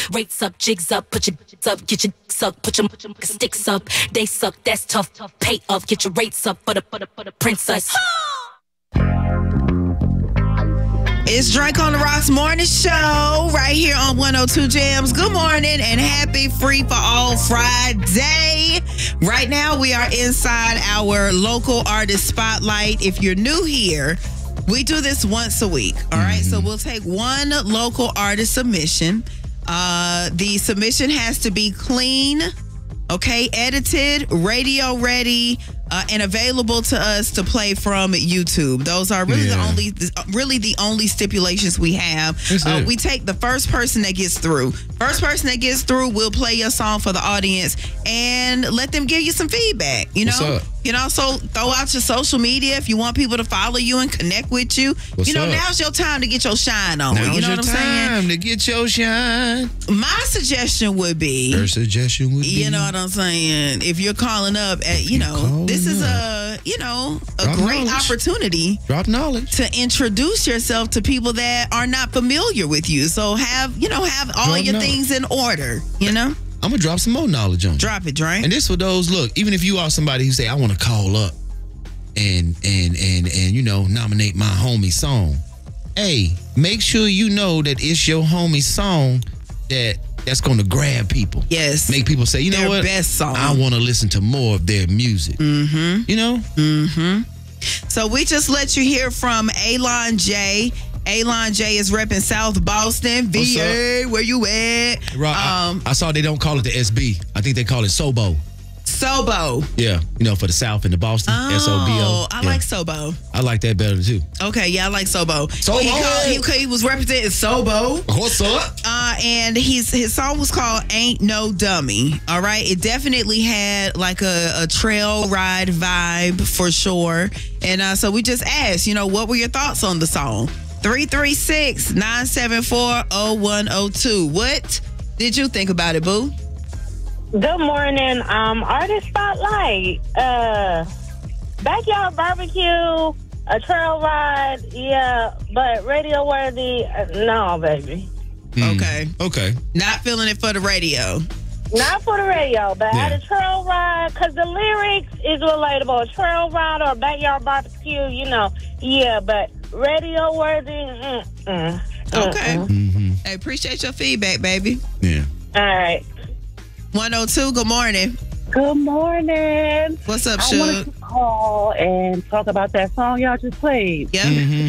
Rates up, jigs up, put your up, get your suck, put your sticks up. They suck, that's tough. Pay up, get your rates up for the princess. It's Drink on the Rocks morning show right here on 102 Jams. Good morning and happy Free for All Friday. Right now we are inside our local artist spotlight. If you're new here, we do this once a week. All right, so we'll take one local artist submission. The submission has to be clean, okay, edited, radio ready, and available to us to play from YouTube. Those are really the only stipulations we have. We take the first person that gets through. First person that gets through, we'll play your song for the audience and let them give you some feedback. You know, you can also throw out your social media if you want people to follow you and connect with you. Now's your time to get your shine on. You know what I'm saying? Time to get your shine. My suggestion would be. Your suggestion would be. You know what I'm saying? If you're calling up at, this is a great opportunity. Drop knowledge. To introduce yourself to people that are not familiar with you. So have all your things in order, I'm going to drop some more knowledge on you. Drop it, Drake. And this for those, look, even if you are somebody who say, I want to call up and nominate my homie song. Hey, make sure you know that it's your homie song that's going to grab people. Yes. Make people say, their what? Best song. I want to listen to more of their music. Mm-hmm. You know? Mm-hmm. So we just let you hear from Alon J. Alon J is repping South Boston, VA. Where you at? I saw they don't call it the SB. I think they call it Sobo. Sobo. Yeah, for the South and the Boston. SOBO. I like Sobo. I like that better too. Okay, yeah, I like Sobo. Sobo. He was representing Sobo. What's up? And his song was called Ain't No Dummy. All right, it definitely had like a trail ride vibe for sure. And so we just asked, what were your thoughts on the song? 336-974-0102. What did you think about it, boo? Good morning, artist spotlight. Backyard barbecue, a trail ride, yeah, but radio worthy, no, baby. Okay. Not feeling it for the radio. Not for the radio, but at a trail ride, because the lyrics is relatable. A trail ride or a backyard barbecue, yeah, but radio worthy, Okay. Mm-hmm. Hey, appreciate your feedback, baby. Yeah. All right. 102, good morning. Good morning. What's up, I Suge? wanted to call and talk about that song y'all just played. Yeah. Mm-hmm.